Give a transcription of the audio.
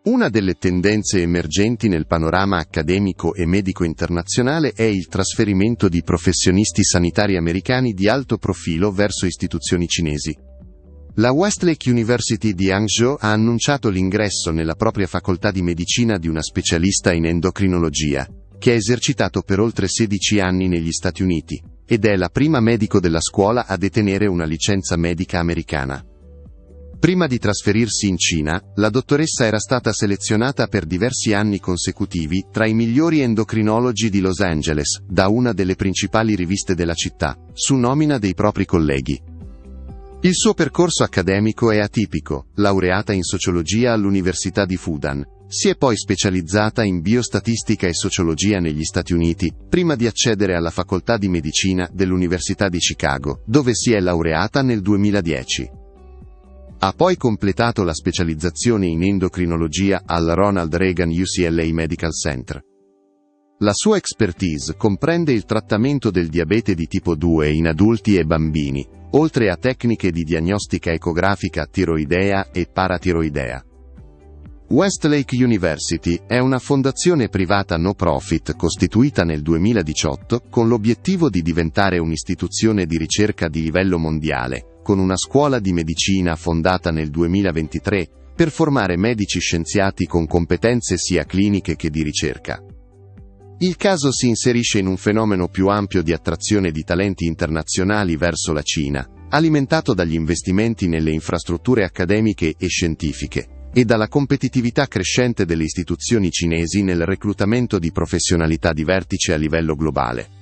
Una delle tendenze emergenti nel panorama accademico e medico internazionale è il trasferimento di professionisti sanitari americani di alto profilo verso istituzioni cinesi. La Westlake University di Hangzhou ha annunciato l'ingresso nella propria facoltà di medicina di una specialista in endocrinologia, che ha esercitato per oltre 16 anni negli Stati Uniti, ed è la prima medico della scuola a detenere una licenza medica americana. Prima di trasferirsi in Cina, la dottoressa era stata selezionata per diversi anni consecutivi tra i migliori endocrinologi di Los Angeles, da una delle principali riviste della città, su nomina dei propri colleghi. Il suo percorso accademico è atipico, laureata in sociologia all'Università di Fudan. Si è poi specializzata in biostatistica e sociologia negli Stati Uniti, prima di accedere alla facoltà di medicina dell'Università di Chicago, dove si è laureata nel 2010. Ha poi completato la specializzazione in endocrinologia al Ronald Reagan UCLA Medical Center. La sua expertise comprende il trattamento del diabete di tipo 2 in adulti e bambini, oltre a tecniche di diagnostica ecografica tiroidea e paratiroidea. Westlake University è una fondazione privata no profit costituita nel 2018 con l'obiettivo di diventare un'istituzione di ricerca di livello mondiale, con una scuola di medicina fondata nel 2023, per formare medici scienziati con competenze sia cliniche che di ricerca. Il caso si inserisce in un fenomeno più ampio di attrazione di talenti internazionali verso la Cina, alimentato dagli investimenti nelle infrastrutture accademiche e scientifiche, e dalla competitività crescente delle istituzioni cinesi nel reclutamento di professionalità di vertice a livello globale.